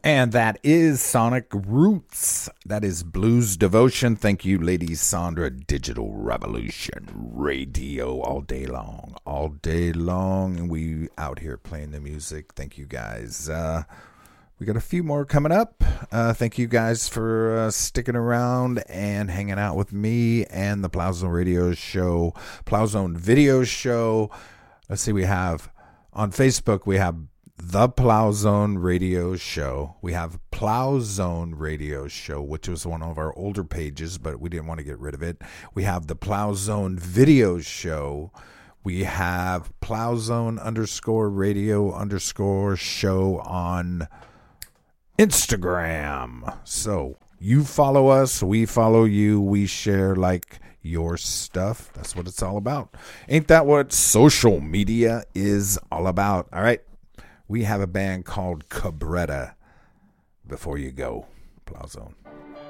And that is Sonic Roots. That is Blues Devotion. Thank you, Lady Sandra. Digital Revolution Radio all day long. All day long. And we out here playing the music. Thank you, guys. We got a few more coming up. Thank you, guys, for sticking around and hanging out with me and the Plowzone Radio Show. Plowzone Video Show. Let's see, we have on Facebook, we have The Plowzone Radio Show. We have Plowzone Radio Show, which was one of our older pages, but we didn't want to get rid of it. We have the Plowzone Video Show. We have Plowzone_radio_show on Instagram. So you follow us, we follow you, we share like your stuff. That's what it's all about. Ain't that what social media is all about? All right. We have a band called Cabretta. Before you go, Plowzone.